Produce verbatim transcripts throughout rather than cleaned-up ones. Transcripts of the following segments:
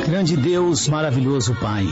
Grande Deus, maravilhoso Pai,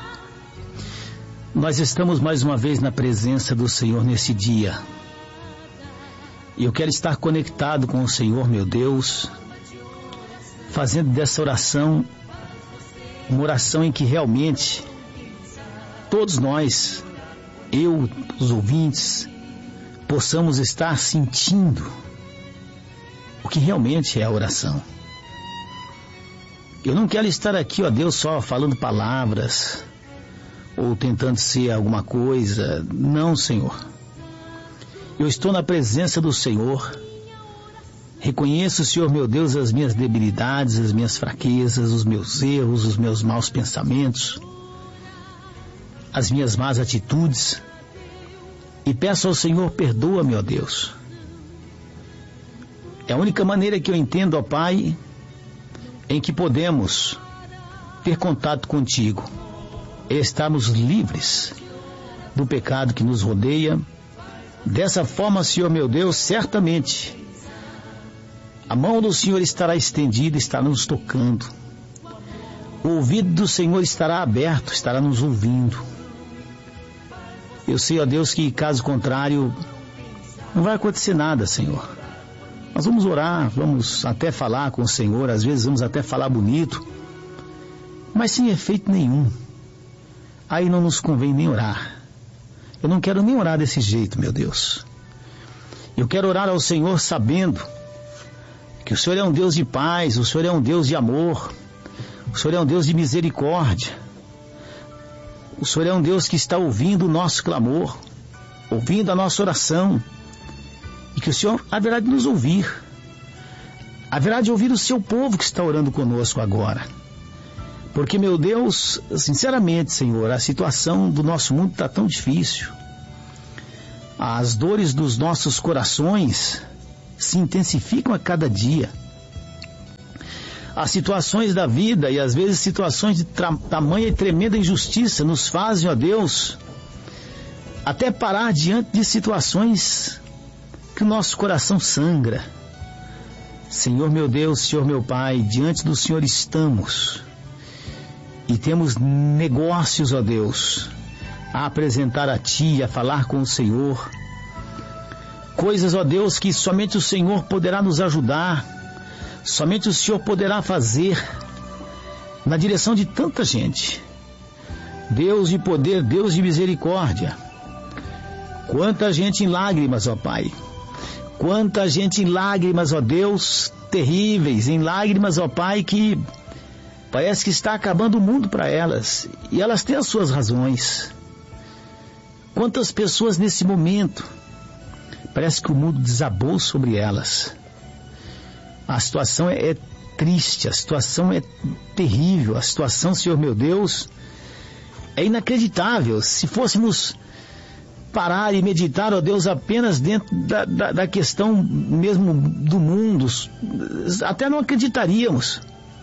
nós estamos mais uma vez na presença do Senhor nesse dia. E eu quero estar conectado com o Senhor, meu Deus, fazendo dessa oração uma oração em que realmente todos nós, eu, os ouvintes, possamos estar sentindo o que realmente é a oração. Eu não quero estar aqui, ó Deus, só falando palavras ou tentando ser alguma coisa. Não, Senhor. Eu estou na presença do Senhor. Reconheço, Senhor meu Deus, as minhas debilidades, as minhas fraquezas, os meus erros, os meus maus pensamentos, as minhas más atitudes. E peço ao Senhor, perdoa-me, ó Deus. É a única maneira que eu entendo, ó Pai, em que podemos ter contato contigo, é estarmos livres do pecado que nos rodeia. Dessa forma, Senhor meu Deus, certamente a mão do Senhor estará estendida, estará nos tocando. O ouvido do Senhor estará aberto, estará nos ouvindo. Eu sei, ó Deus, que caso contrário não vai acontecer nada, Senhor. Nós vamos orar, vamos até falar com o Senhor, às vezes vamos até falar bonito, mas sem efeito nenhum. Aí não nos convém nem orar. Eu não quero nem orar desse jeito, meu Deus. Eu quero orar ao Senhor sabendo que o Senhor é um Deus de paz, o Senhor é um Deus de amor, o Senhor é um Deus de misericórdia. O Senhor é um Deus que está ouvindo o nosso clamor, ouvindo a nossa oração, e que o Senhor haverá de nos ouvir, haverá de ouvir o seu povo que está orando conosco agora. Porque, meu Deus, sinceramente, Senhor, a situação do nosso mundo está tão difícil. As dores dos nossos corações se intensificam a cada dia. As situações da vida e às vezes situações de tamanha e tremenda injustiça nos fazem, ó Deus, até parar diante de situações que o nosso coração sangra. Senhor meu Deus, Senhor meu Pai, diante do Senhor estamos e temos negócios, ó Deus, a apresentar a Ti, a falar com o Senhor. Coisas, ó Deus, que somente o Senhor poderá nos ajudar, somente o Senhor poderá fazer na direção de tanta gente. Deus de poder, Deus de misericórdia. Quanta gente em lágrimas, ó Pai. Quanta gente em lágrimas, ó Deus, terríveis, em lágrimas, ó Pai, que parece que está acabando o mundo para elas. E elas têm as suas razões. Quantas pessoas nesse momento, parece que o mundo desabou sobre elas. A situação é, é triste, a situação é terrível, a situação, Senhor meu Deus, é inacreditável. Se fôssemos parar e meditar, ó Deus, apenas dentro da, da, da questão mesmo do mundo, até não acreditaríamos.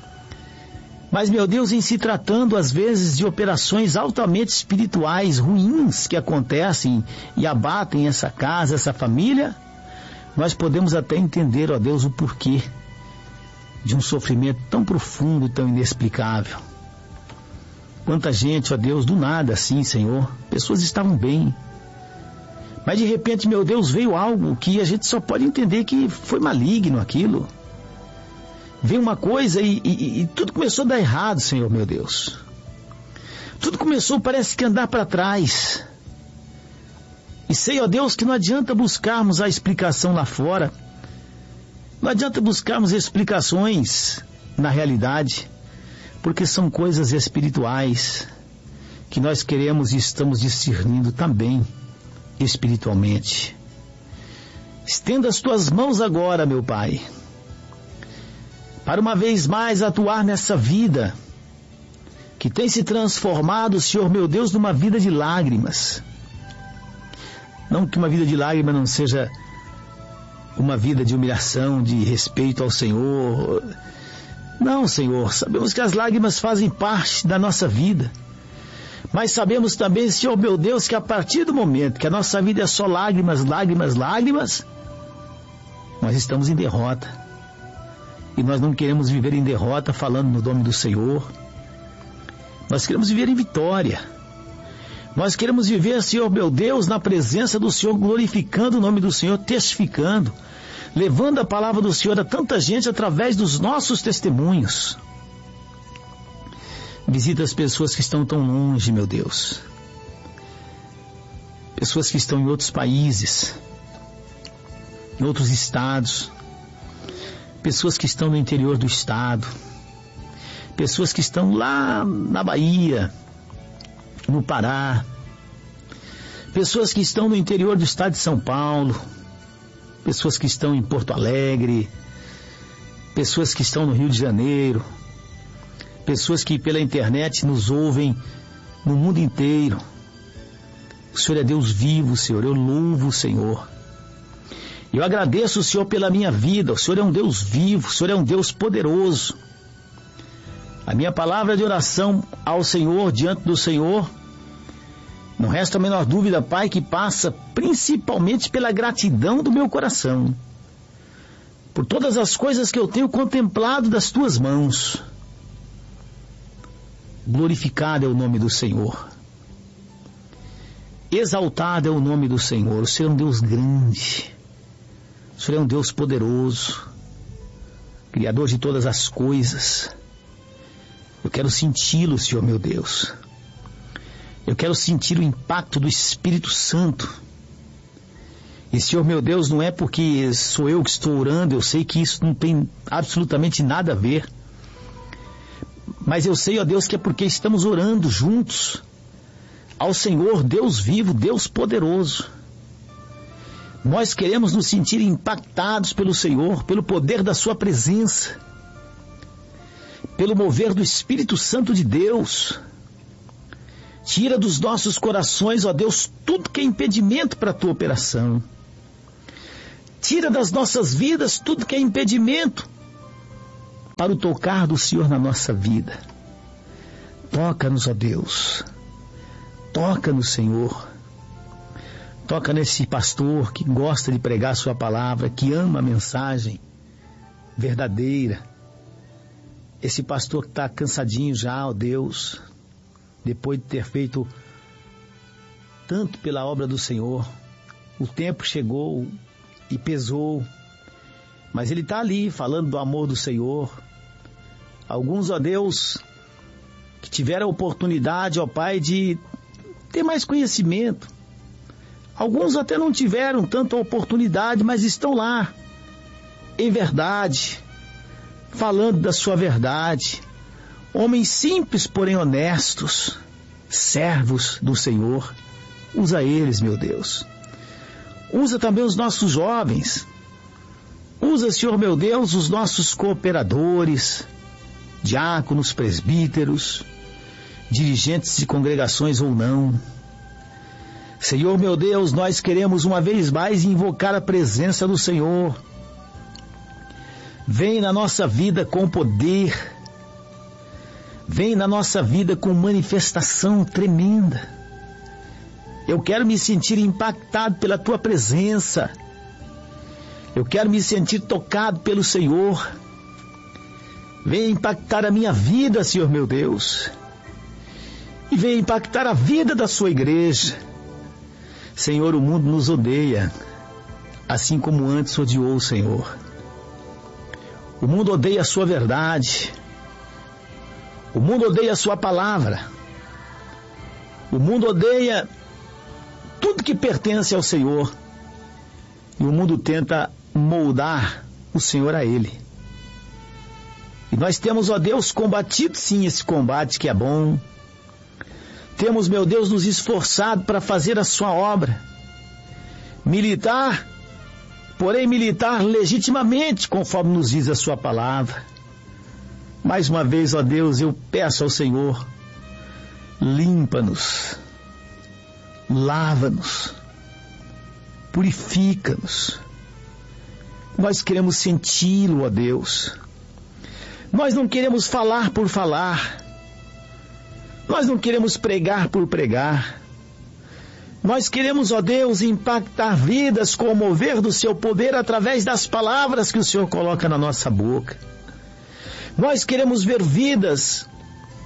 Mas, meu Deus, em se tratando às vezes de operações altamente espirituais, ruins, que acontecem e abatem essa casa, essa família, nós podemos até entender, ó Deus, o porquê de um sofrimento tão profundo e tão inexplicável. Quanta gente, ó Deus, do nada assim, Senhor, pessoas estavam bem, mas de repente, meu Deus, veio algo que a gente só pode entender que foi maligno aquilo. Veio uma coisa e, e, e tudo começou a dar errado, Senhor meu Deus. Tudo começou, parece que andar para trás. E sei, ó Deus, que não adianta buscarmos a explicação lá fora. Não adianta buscarmos explicações na realidade, porque são coisas espirituais que nós queremos e estamos discernindo também espiritualmente. Estenda as tuas mãos agora, meu Pai, para uma vez mais atuar nessa vida que tem se transformado, Senhor meu Deus, numa vida de lágrimas. Não que uma vida de lágrimas não seja uma vida de humilhação, de respeito ao Senhor. Não, Senhor, sabemos que as lágrimas fazem parte da nossa vida. Mas sabemos também, Senhor meu Deus, que a partir do momento que a nossa vida é só lágrimas, lágrimas, lágrimas, nós estamos em derrota. E nós não queremos viver em derrota falando no nome do Senhor. Nós queremos viver em vitória. Nós queremos viver, Senhor meu Deus, na presença do Senhor, glorificando o nome do Senhor, testificando, levando a palavra do Senhor a tanta gente através dos nossos testemunhos. Visita as pessoas que estão tão longe, meu Deus. Pessoas que estão em outros países, em outros estados. Pessoas que estão no interior do estado. Pessoas que estão lá na Bahia, no Pará. Pessoas que estão no interior do estado de São Paulo. Pessoas que estão em Porto Alegre. Pessoas que estão no Rio de Janeiro. Pessoas que pela internet nos ouvem no mundo inteiro. O Senhor é Deus vivo, Senhor. Eu louvo o Senhor. Eu agradeço o Senhor pela minha vida. O Senhor é um Deus vivo. O Senhor é um Deus poderoso. A minha palavra de oração ao Senhor, diante do Senhor, não resta a menor dúvida, Pai, que passa principalmente pela gratidão do meu coração. Por todas as coisas que eu tenho contemplado das Tuas mãos. Glorificado é o nome do Senhor. Exaltado é o nome do Senhor. O Senhor é um Deus grande. O Senhor é um Deus poderoso. Criador de todas as coisas. Eu quero senti-lo, Senhor meu Deus. Eu quero sentir o impacto do Espírito Santo. E, Senhor meu Deus, não é porque sou eu que estou orando, eu sei que isso não tem absolutamente nada a ver. Mas eu sei, ó Deus, que é porque estamos orando juntos ao Senhor, Deus vivo, Deus poderoso. Nós queremos nos sentir impactados pelo Senhor, pelo poder da Sua presença, pelo mover do Espírito Santo de Deus. Tira dos nossos corações, ó Deus, tudo que é impedimento para a Tua operação. Tira das nossas vidas tudo que é impedimento para o tocar do Senhor na nossa vida. Toca-nos, ó Deus. Toca-nos, Senhor. Toca nesse pastor que gosta de pregar a Sua palavra, que ama a mensagem verdadeira. Esse pastor que está cansadinho já, ó Deus, depois de ter feito tanto pela obra do Senhor. O tempo chegou e pesou, mas ele está ali falando do amor do Senhor. Alguns, ó Deus, que tiveram a oportunidade, ó Pai, de ter mais conhecimento. Alguns até não tiveram tanta oportunidade, mas estão lá, em verdade, falando da Sua verdade. Homens simples, porém honestos, servos do Senhor. Usa eles, meu Deus. Usa também os nossos jovens. Usa, Senhor meu Deus, os nossos cooperadores, diáconos, presbíteros, dirigentes de congregações ou não. Senhor meu Deus, nós queremos uma vez mais invocar a presença do Senhor. Vem na nossa vida com poder. Vem na nossa vida com manifestação tremenda. Eu quero me sentir impactado pela Tua presença. Eu quero me sentir tocado pelo Senhor. Venha impactar a minha vida, Senhor meu Deus. E venha impactar a vida da Sua igreja. Senhor, o mundo nos odeia, assim como antes odiou o Senhor. O mundo odeia a Sua verdade. O mundo odeia a Sua palavra. O mundo odeia tudo que pertence ao Senhor. E o mundo tenta moldar o Senhor a ele. E nós temos, ó Deus, combatido sim esse combate que é bom. Temos, meu Deus, nos esforçado para fazer a Sua obra. Militar, porém militar legitimamente, conforme nos diz a Sua palavra. Mais uma vez, ó Deus, eu peço ao Senhor, limpa-nos, lava-nos, purifica-nos. Nós queremos senti-lo, ó Deus. Nós não queremos falar por falar. Nós não queremos pregar por pregar. Nós queremos, ó Deus, impactar vidas com o mover do Seu poder através das palavras que o Senhor coloca na nossa boca. Nós queremos ver vidas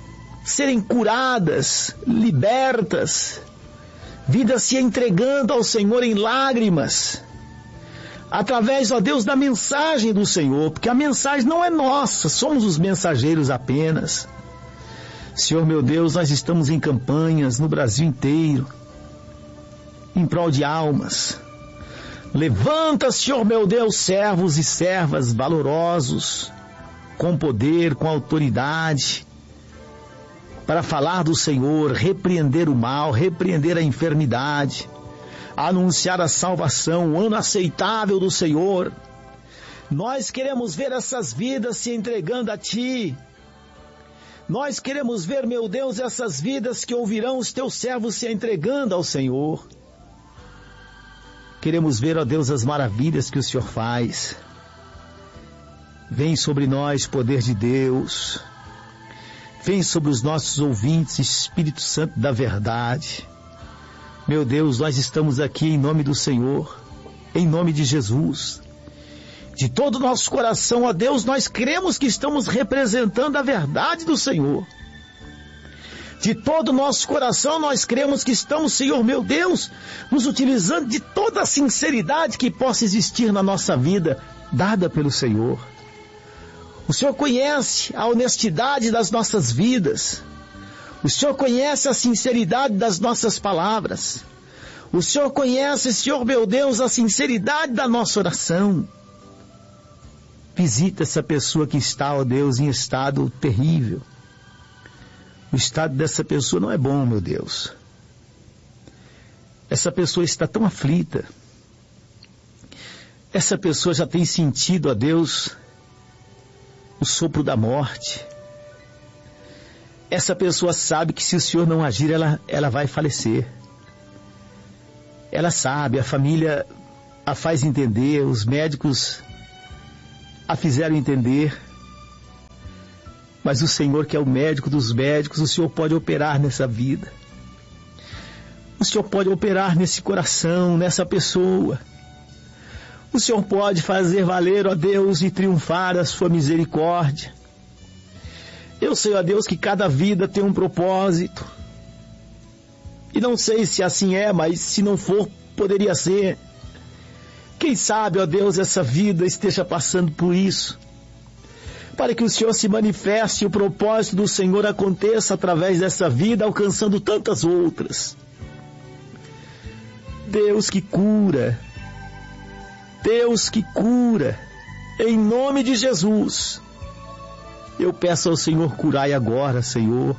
serem curadas, libertas, vidas se entregando ao Senhor em lágrimas, através, ó Deus, da mensagem do Senhor, porque a mensagem não é nossa, somos os mensageiros apenas. Senhor meu Deus, nós estamos em campanhas no Brasil inteiro, em prol de almas. Levanta, Senhor meu Deus, servos e servas valorosos, com poder, com autoridade, para falar do Senhor, repreender o mal, repreender a enfermidade, anunciar a salvação, o ano aceitável do Senhor. Nós queremos ver essas vidas se entregando a Ti. Nós queremos ver, meu Deus, essas vidas que ouvirão os Teus servos se entregando ao Senhor. Queremos ver, ó Deus, as maravilhas que o Senhor faz. Vem sobre nós, poder de Deus. Vem sobre os nossos ouvintes, Espírito Santo da verdade. Meu Deus, nós estamos aqui em nome do Senhor, em nome de Jesus. De todo o nosso coração, ó Deus, nós cremos que estamos representando a verdade do Senhor. De todo o nosso coração, nós cremos que estamos, Senhor meu Deus, nos utilizando de toda a sinceridade que possa existir na nossa vida, dada pelo Senhor. O Senhor conhece a honestidade das nossas vidas. O Senhor conhece a sinceridade das nossas palavras. O Senhor conhece, Senhor meu Deus, a sinceridade da nossa oração. Visita essa pessoa que está, ó Deus, em estado terrível. O estado dessa pessoa não é bom, meu Deus. Essa pessoa está tão aflita. Essa pessoa já tem sentido, ó Deus, o sopro da morte. Essa pessoa sabe que se o Senhor não agir, ela, ela vai falecer. Ela sabe, a família a faz entender, os médicos a fizeram entender, mas o Senhor, que é o médico dos médicos, o Senhor pode operar nessa vida. O Senhor pode operar nesse coração, nessa pessoa. O Senhor pode fazer valer, ó Deus, e triunfar a sua misericórdia. Eu sei, ó Deus, que cada vida tem um propósito. E não sei se assim é, mas se não for, poderia ser. Quem sabe, ó Deus, essa vida esteja passando por isso, para que o Senhor se manifeste e o propósito do Senhor aconteça através dessa vida, alcançando tantas outras. Deus que cura, Deus que cura, em nome de Jesus, eu peço ao Senhor, curai agora, Senhor.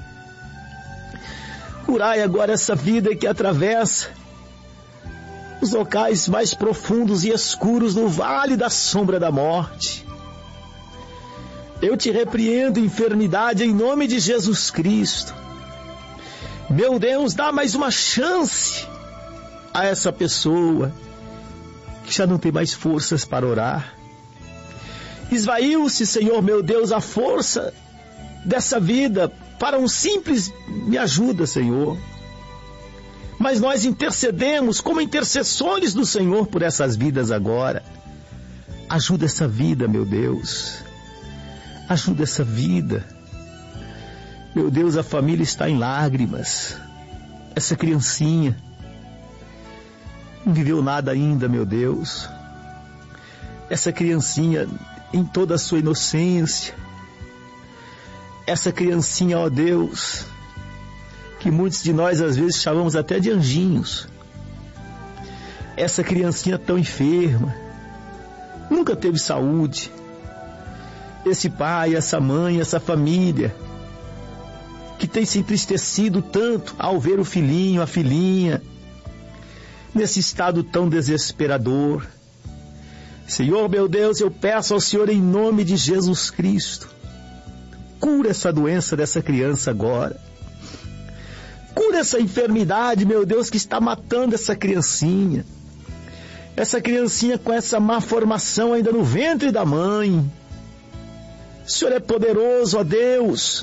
Curai agora essa vida que atravessa os locais mais profundos e escuros do vale da sombra da morte. Eu te repreendo, enfermidade, em nome de Jesus Cristo. Meu Deus, dá mais uma chance a essa pessoa que já não tem mais forças para orar. Esvaiu-se, Senhor meu Deus, a força dessa vida para um simples me ajuda, Senhor. Mas nós intercedemos como intercessores do Senhor por essas vidas agora. Ajuda essa vida, meu Deus. Ajuda essa vida. Meu Deus, a família está em lágrimas. Essa criancinha não viveu nada ainda, meu Deus. Essa criancinha em toda a sua inocência. Essa criancinha, ó Deus, que muitos de nós às vezes chamamos até de anjinhos. Essa criancinha tão enferma, nunca teve saúde. Esse pai, essa mãe, essa família, que tem se entristecido tanto ao ver o filhinho, a filhinha, nesse estado tão desesperador. Senhor meu Deus, eu peço ao Senhor em nome de Jesus Cristo, cura essa doença dessa criança agora. Cura essa enfermidade, meu Deus, que está matando essa criancinha. Essa criancinha com essa má formação ainda no ventre da mãe. O Senhor é poderoso, ó Deus,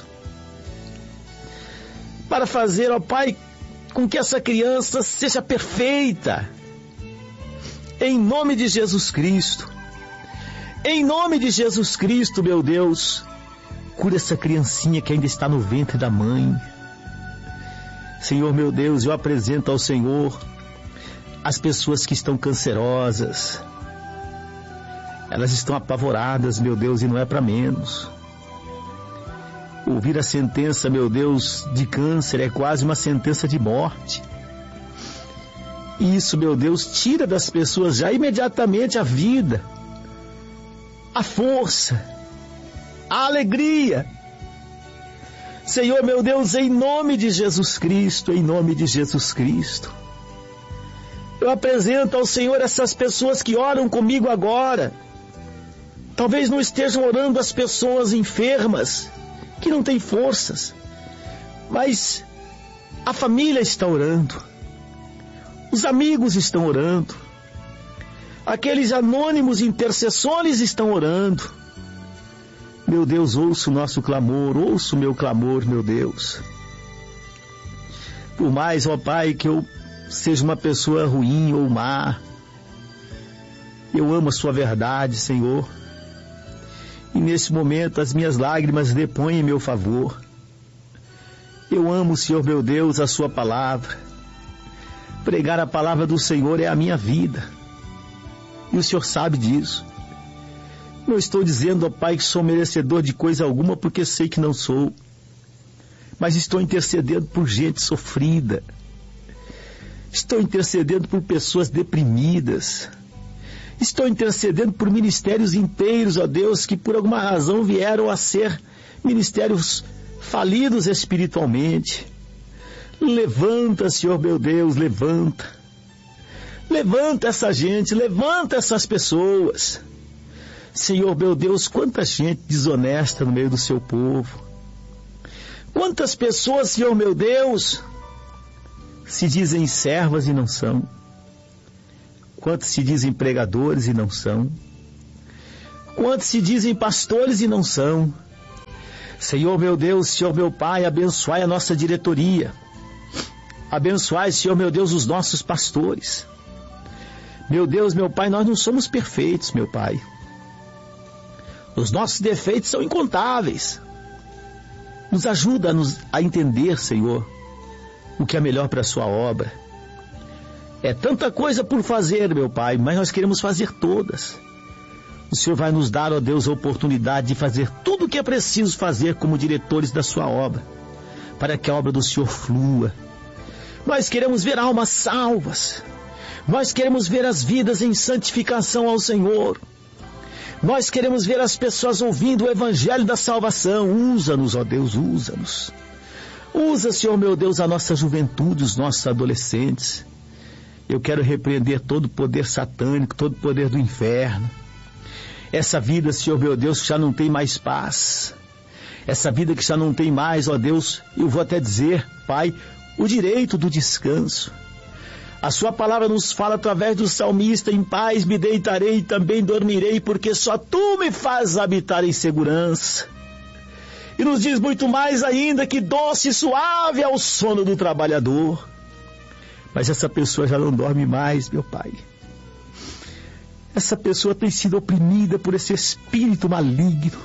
para fazer, ó Pai, com que essa criança seja perfeita. Em nome de Jesus Cristo. Em nome de Jesus Cristo, meu Deus, cura essa criancinha que ainda está no ventre da mãe. Senhor meu Deus, eu apresento ao Senhor as pessoas que estão cancerosas. Elas estão apavoradas, meu Deus, e não é para menos. Ouvir a sentença, meu Deus, de câncer é quase uma sentença de morte. Isso, meu Deus, tira das pessoas já imediatamente a vida, a força, a alegria. Senhor, meu Deus, em nome de Jesus Cristo, em nome de Jesus Cristo, eu apresento ao Senhor essas pessoas que oram comigo agora. Talvez não estejam orando as pessoas enfermas, que não têm forças, mas a família está orando. Os amigos estão orando. Aqueles anônimos intercessores estão orando. Meu Deus, ouça o nosso clamor, ouça o meu clamor, meu Deus. Por mais, ó Pai, que eu seja uma pessoa ruim ou má, eu amo a sua verdade, Senhor. E nesse momento as minhas lágrimas depõem em meu favor. Eu amo, Senhor meu Deus, a sua palavra. Pregar a palavra do Senhor é a minha vida. E o Senhor sabe disso. Não estou dizendo, ó Pai, que sou merecedor de coisa alguma, porque sei que não sou. Mas estou intercedendo por gente sofrida. Estou intercedendo por pessoas deprimidas. Estou intercedendo por ministérios inteiros, ó Deus, que por alguma razão vieram a ser ministérios falidos espiritualmente. Levanta, Senhor meu Deus, levanta. Levanta essa gente, levanta essas pessoas. Senhor meu Deus, quanta gente desonesta no meio do seu povo. Quantas pessoas, Senhor meu Deus, se dizem servas e não são. Quantos se dizem pregadores e não são. Quantos se dizem pastores e não são. Senhor meu Deus, Senhor meu Pai, abençoai a nossa diretoria. Abençoai, Senhor meu Deus, os nossos pastores. Meu Deus, meu Pai, nós não somos perfeitos, meu Pai. Os nossos defeitos são incontáveis. Nos ajuda a, nos, a entender, Senhor, o que é melhor para a sua obra. É tanta coisa por fazer, meu Pai, mas nós queremos fazer todas. O Senhor vai nos dar, ó Deus, a oportunidade de fazer tudo o que é preciso fazer como diretores da sua obra, para que a obra do Senhor flua. Nós queremos ver almas salvas. Nós queremos ver as vidas em santificação ao Senhor. Nós queremos ver as pessoas ouvindo o evangelho da salvação. Usa-nos, ó Deus, usa-nos. Usa, Senhor meu Deus, a nossa juventude, os nossos adolescentes. Eu quero repreender todo o poder satânico, todo o poder do inferno. Essa vida, Senhor meu Deus, que já não tem mais paz. Essa vida que já não tem mais, ó Deus, eu vou até dizer, Pai, o direito do descanso. A sua palavra nos fala através do salmista: em paz me deitarei e também dormirei, porque só tu me fazes habitar em segurança. E nos diz muito mais ainda, que doce e suave é o sono do trabalhador. Mas essa pessoa já não dorme mais, meu Pai. Essa pessoa tem sido oprimida por esse espírito maligno.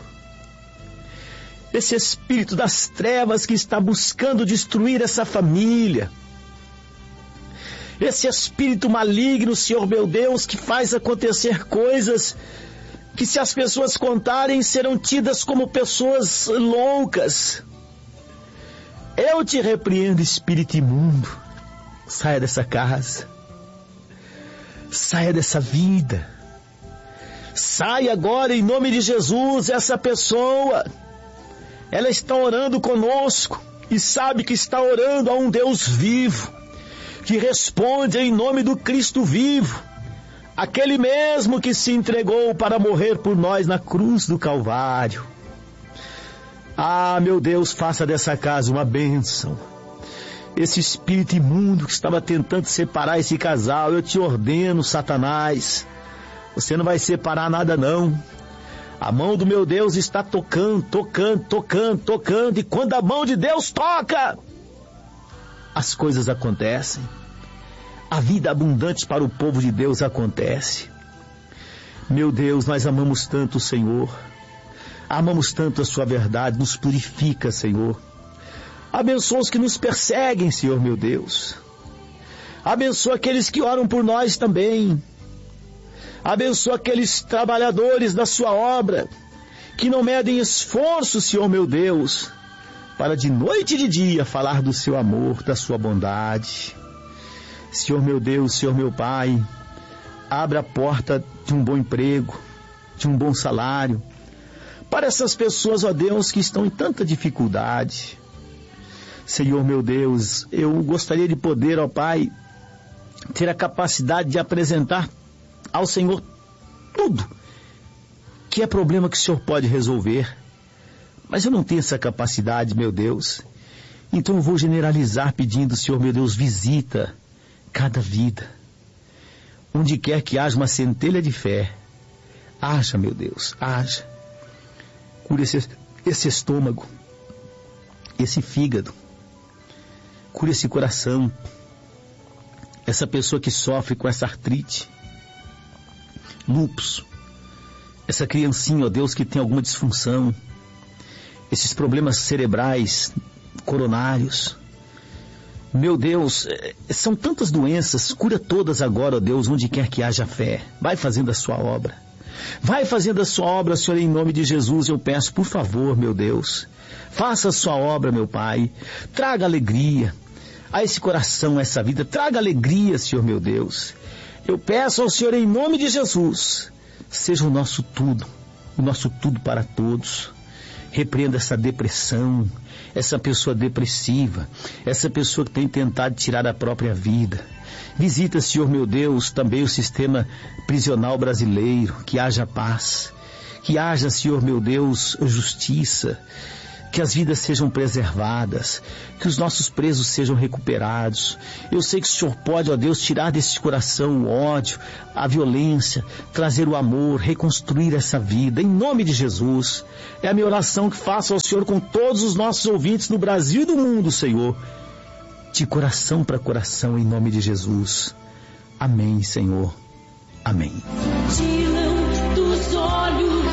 Esse espírito das trevas que está buscando destruir essa família. Esse espírito maligno, Senhor meu Deus, que faz acontecer coisas que, se as pessoas contarem, serão tidas como pessoas loucas. Eu te repreendo, espírito imundo. Saia dessa casa. Saia dessa vida. Saia agora em nome de Jesus. Essa pessoa, ela está orando conosco e sabe que está orando a um Deus vivo, que responde em nome do Cristo vivo, aquele mesmo que se entregou para morrer por nós na cruz do Calvário. Ah, meu Deus, faça dessa casa uma bênção. Esse espírito imundo que estava tentando separar esse casal, eu te ordeno, Satanás, você não vai separar nada não. A mão do meu Deus está tocando, tocando, tocando, tocando, e quando a mão de Deus toca, as coisas acontecem. A vida abundante para o povo de Deus acontece. Meu Deus, nós amamos tanto o Senhor. Amamos tanto a sua verdade, nos purifica, Senhor. Abençoa os que nos perseguem, Senhor meu Deus. Abençoa aqueles que oram por nós também. Abençoa aqueles trabalhadores da sua obra, que não medem esforço, Senhor meu Deus, para de noite e de dia falar do seu amor, da sua bondade. Senhor meu Deus, Senhor meu Pai, abra a porta de um bom emprego, de um bom salário, para essas pessoas, ó Deus, que estão em tanta dificuldade. Senhor meu Deus, eu gostaria de poder, ó Pai, ter a capacidade de apresentar ao Senhor tudo que é problema que o Senhor pode resolver. Mas eu não tenho essa capacidade, meu Deus. Então eu vou generalizar pedindo, Senhor meu Deus, visita cada vida. Onde quer que haja uma centelha de fé, haja, meu Deus, haja. Cura esse, esse estômago, esse fígado, cura esse coração, essa pessoa que sofre com essa artrite, lúpus, essa criancinha, ó Deus, que tem alguma disfunção, esses problemas cerebrais, coronários. Meu Deus, são tantas doenças, cura todas agora, ó Deus, onde quer que haja fé. Vai fazendo a sua obra. Vai fazendo a sua obra, Senhor, em nome de Jesus, eu peço, por favor, meu Deus. Faça a sua obra, meu Pai. Traga alegria a esse coração, a essa vida. Traga alegria, Senhor, meu Deus. Eu peço ao Senhor, em nome de Jesus, seja o nosso tudo, o nosso tudo para todos. Repreenda essa depressão, essa pessoa depressiva, essa pessoa que tem tentado tirar a própria vida. Visita, Senhor meu Deus, também o sistema prisional brasileiro, que haja paz, que haja, Senhor meu Deus, justiça, que as vidas sejam preservadas, que os nossos presos sejam recuperados. Eu sei que o Senhor pode, ó Deus, tirar desse coração o ódio, a violência, trazer o amor, reconstruir essa vida, em nome de Jesus. É a minha oração que faço ao Senhor com todos os nossos ouvintes no Brasil e do mundo, Senhor, de coração para coração, em nome de Jesus. Amém, Senhor. Amém. Tiram dos olhos,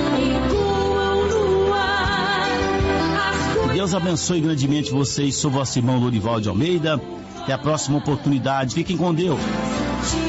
ecoam no ar. Deus abençoe grandemente vocês. Sou vosso irmão Lorival de Almeida. Até a próxima oportunidade. Fiquem com Deus.